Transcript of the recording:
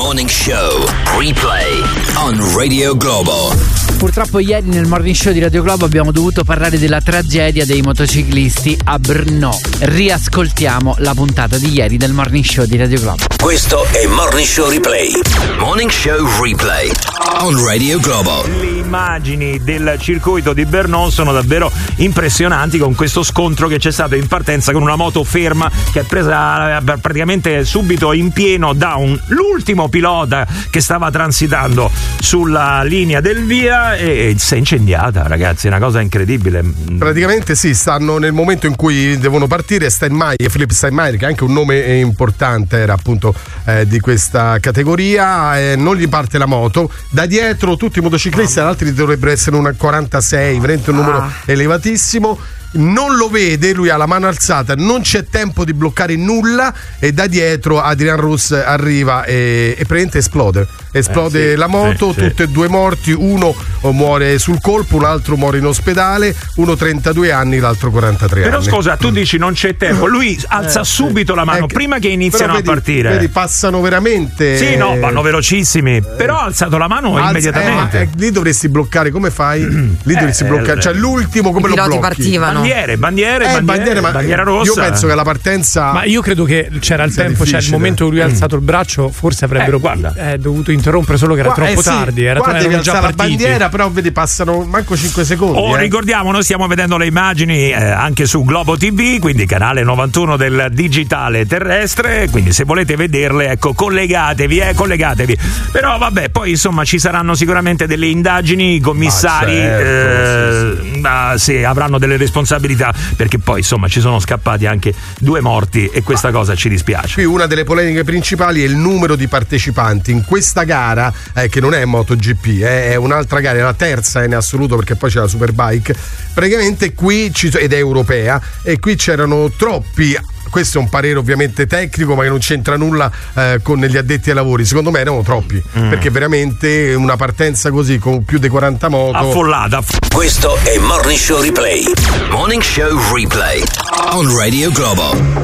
Morning Show Replay on Radio Globo. Purtroppo ieri nel Morning Show di Radio Globo abbiamo dovuto parlare della tragedia dei motociclisti a Brno. Riascoltiamo la puntata di ieri del Morning Show di Radio Globo. Questo è Morning Show Replay. Morning Show Replay on Radio Globo. Le immagini del circuito di Brno sono davvero impressionanti, con questo scontro che c'è stato in partenza con una moto ferma che è presa praticamente subito in pieno da l'ultimo pilota che stava transitando sulla linea del via e si è incendiata, ragazzi, è una cosa incredibile. Praticamente sì, stanno nel momento in cui devono partire. Philipp Steinmeier, che è anche un nome importante, era appunto di questa categoria, non gli parte la moto. Da dietro tutti i motociclisti, altri dovrebbero essere un 46, veramente un numero elevatissimo. Non lo vede, lui ha la mano alzata, non c'è tempo di bloccare nulla e da dietro Adrian Rus arriva e praticamente esplode la moto, tutti e due morti, uno muore sul colpo, un altro muore in ospedale, uno 32 anni, l'altro 43 anni. Però scusa, tu dici non c'è tempo, lui alza subito la mano prima che iniziano a partire. Vedi, passano veramente. Sì, no, vanno velocissimi, però ha alzato la mano immediatamente. Lì dovresti bloccare, come fai? Lì dovresti bloccare, cioè l'ultimo come lo blocchi? Partivano. Bandiera rossa. Io penso che la partenza. Ma io credo che c'era il tempo, cioè il momento in cui lui ha alzato il braccio, forse avrebbero dovuto interrompere, solo che era troppo tardi. Devi alzare la bandiera, però vedi, passano manco 5 secondi. Ricordiamo, noi stiamo vedendo le immagini anche su Globo TV, quindi canale 91 del digitale terrestre, quindi se volete vederle, ecco, collegatevi. Però vabbè, poi insomma ci saranno sicuramente delle indagini, i commissari avranno delle responsabilità, perché poi insomma ci sono scappati anche 2 morti e questa cosa ci dispiace. Qui una delle polemiche principali è il numero di partecipanti in questa gara, che non è MotoGP, è un'altra gara, è la terza in assoluto, perché poi c'è la Superbike, praticamente qui ed è europea, e qui c'erano troppi. Questo è un parere ovviamente tecnico, ma che non c'entra nulla con gli addetti ai lavori. Secondo me erano troppi, perché veramente una partenza così con più di 40 moto affollata. Questo è Morning Show Replay. Morning Show Replay on Radio Globo.